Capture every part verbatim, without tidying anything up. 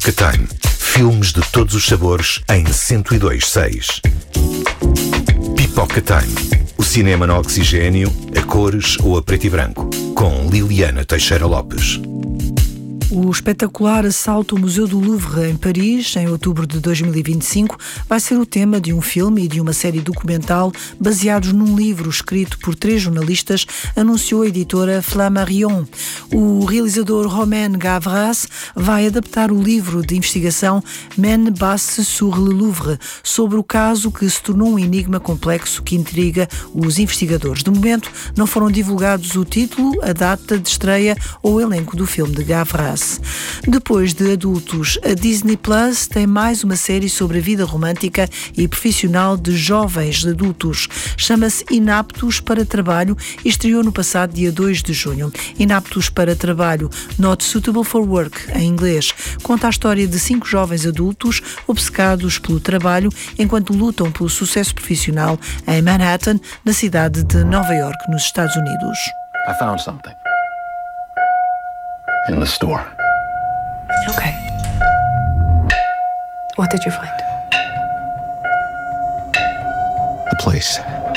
Pipoca Time. Filmes de todos os sabores em cento e dois ponto seis. Pipoca Time. O cinema no oxigênio, a cores ou a preto e branco. Com Liliana Teixeira Lopes. O espetacular assalto ao Museu do Louvre, em Paris, em outubro de dois mil e vinte e cinco, vai ser o tema de um filme e de uma série documental baseados num livro escrito por três jornalistas, anunciou a editora Flammarion. O realizador Romain Gavras vai adaptar o livro de investigação Men Basse sur le Louvre, sobre o caso que se tornou um enigma complexo que intriga os investigadores. De momento, não foram divulgados o título, a data de estreia ou o elenco do filme de Gavras. Depois de adultos, a Disney Plus tem mais uma série sobre a vida romântica e profissional de jovens adultos. Chama-se Inaptos para Trabalho e estreou no passado dia dois de junho. Inaptos para Trabalho, Not Suitable for Work, em inglês, conta a história de cinco jovens adultos obcecados pelo trabalho enquanto lutam pelo sucesso profissional em Manhattan, na cidade de Nova York, nos Estados Unidos. I found something. In the store. Okay. What did you find? The place.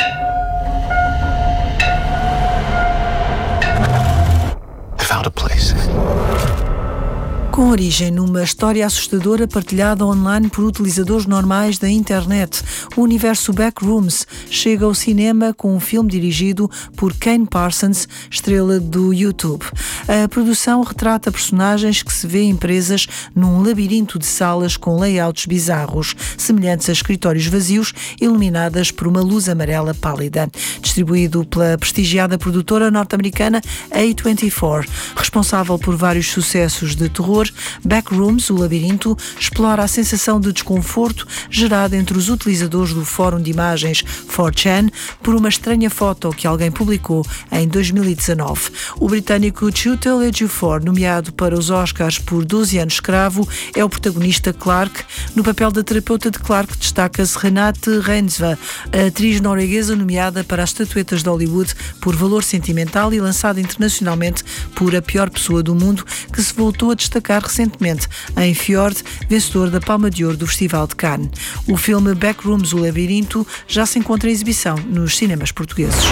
I found a place. Com origem numa história assustadora partilhada online por utilizadores normais da internet, o universo Backrooms chega ao cinema com um filme dirigido por Kane Parsons, estrela do YouTube. A produção retrata personagens que se vêem presas num labirinto de salas com layouts bizarros, semelhantes a escritórios vazios, iluminadas por uma luz amarela pálida. Distribuído pela prestigiada produtora norte-americana A vinte e quatro, responsável por vários sucessos de terror, Backrooms, o labirinto, explora a sensação de desconforto gerada entre os utilizadores do fórum de imagens four chan por uma estranha foto que alguém publicou em dois mil e dezanove. O britânico Chiwetel Ejiofor, nomeado para os Oscars por doze anos escravo, é o protagonista Clark. No papel da terapeuta de Clark destaca-se Renate Reinsve, a atriz norueguesa nomeada para as estatuetas de Hollywood por valor sentimental e lançada internacionalmente por A Pior Pessoa do Mundo, que se voltou a destacar recentemente em Fjord, vencedor da Palma de Ouro do Festival de Cannes. O filme Backrooms, o labirinto, já se encontra em exibição nos cinemas portugueses.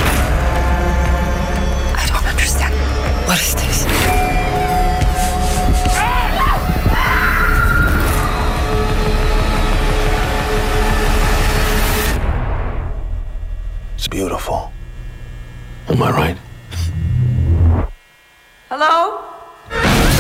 I don't understand. What is this? It's beautiful. Am I right?